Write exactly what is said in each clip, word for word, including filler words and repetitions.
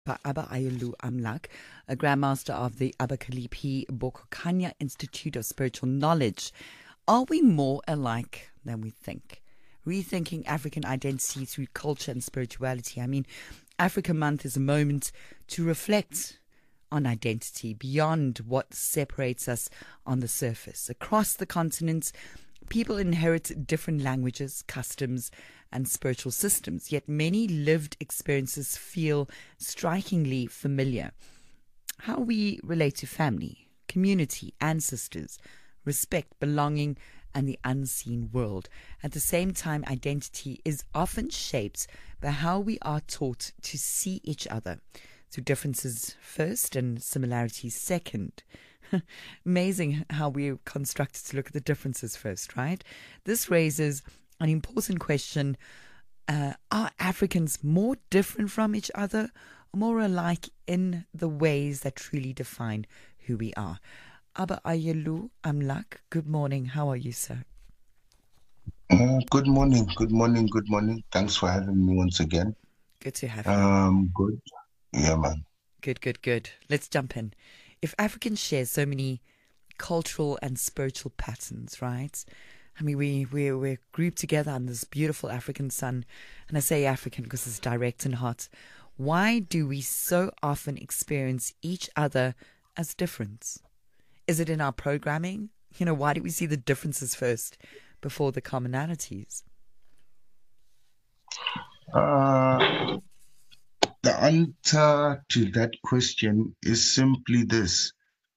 by Abba Ayulu Amlak, a Grandmaster of the Abakaliki Bokokanya Institute of Spiritual Knowledge. Are we more alike than we think? Rethinking African identity through culture and spirituality. I mean, Africa Month is a moment to reflect on identity beyond what separates us on the surface. Across the continent, people inherit different languages, customs, and spiritual systems, yet many lived experiences feel strikingly familiar. How we relate to family, community, ancestors, respect, belonging, and the unseen world. At the same time, identity is often shaped by how we are taught to see each other, through differences first and similarities second. Amazing how we're constructed to look at the differences first, right? This raises an important question. Uh, are Africans more different from each other or more alike in the ways that truly define who we are? Abba Ayulu Amlak, good morning. How are you, sir? Uh, good morning, good morning, good morning. Thanks for having me once again. Good to have you. Um, good. Yeah, man. Good, good, good. Let's jump in. If Africans share so many cultural and spiritual patterns, right? I mean, we, we, we're grouped together on this beautiful African sun. And I say African because it's direct and hot. Why do we so often experience each other as different? Is it in our programming? You know, why do we see the differences first before the commonalities? Uh, the answer to that question is simply this.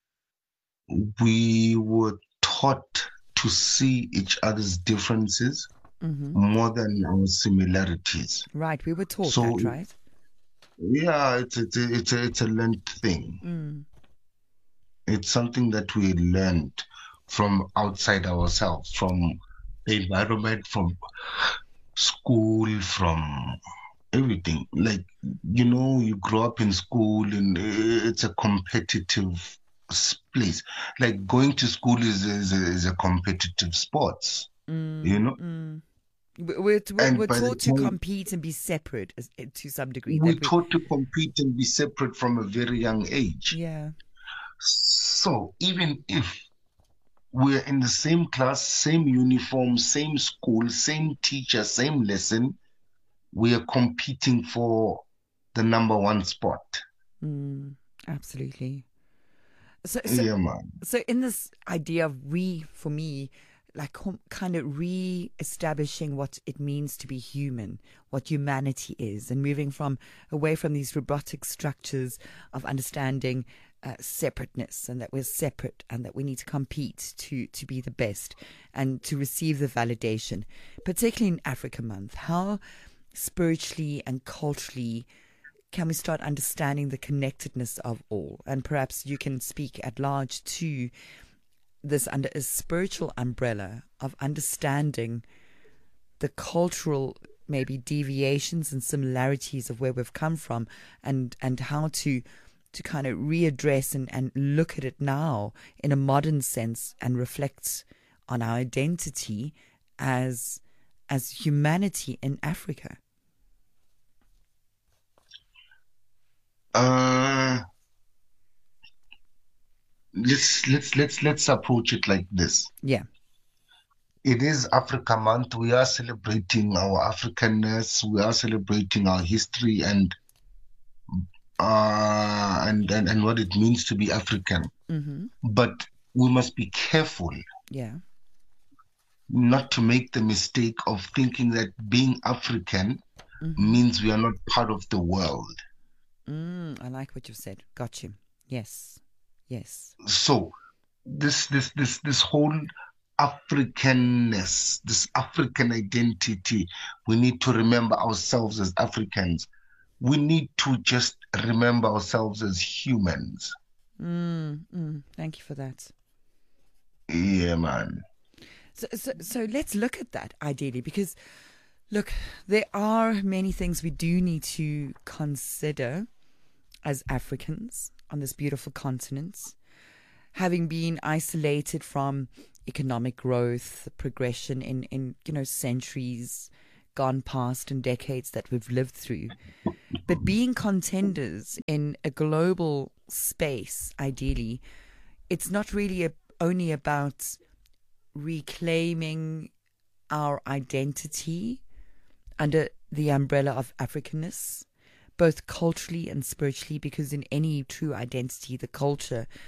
We were taught to see each other's differences mm-hmm. more than our similarities. Right, we were taught so, that, right? Yeah, it's it's a, it's a, it's a learned thing. Mm. It's something that we learned from outside ourselves, from the environment, from school, from everything. Like, you know, you grow up in school and it's a competitive place. Like going to school is is a, is a competitive sport, mm, you know. Mm. We're, we're, we're taught to time, compete and be separate as, to some degree. We're taught we... to compete and be separate from a very young age. Yeah. So even if we're in the same class, same uniform, same school, same teacher, same lesson, we are competing for the number one spot. Mm, absolutely. So, so, yeah, man. So in this idea of we, for me, like kind of re-establishing what it means to be human, what humanity is, and moving from away from these robotic structures of understanding uh, separateness, and that we're separate and that we need to compete to, to be the best and to receive the validation, particularly in Africa Month. How spiritually and culturally can we start understanding the connectedness of all? And perhaps you can speak at large to this under a spiritual umbrella of understanding the cultural maybe deviations and similarities of where we've come from, and, and how to to kind of readdress and, and look at it now in a modern sense and reflect on our identity as as humanity in Africa. Uh, let's let's let's let's approach it like this. Yeah. It is Africa Month. We are celebrating our Africanness. We are celebrating our history and uh and and, and what it means to be African. Mm-hmm. But we must be careful. Yeah. Not to make the mistake of thinking that being African mm-hmm. means we are not part of the world. Mm, I like what you've said. Got you. Yes. Yes. So this this this this whole Africanness, this African identity, we need to remember ourselves as Africans. We need to just remember ourselves as humans. Mm, mm, thank you for that. Yeah, man. So, so, so let's look at that ideally, because look, there are many things we do need to consider as Africans on this beautiful continent, having been isolated from economic growth, progression in, in you know, centuries, gone past and decades that we've lived through. But being contenders in a global space, ideally, it's not really a, only about reclaiming our identity under the umbrella of Africanness, both culturally and spiritually, because in any true identity, the culture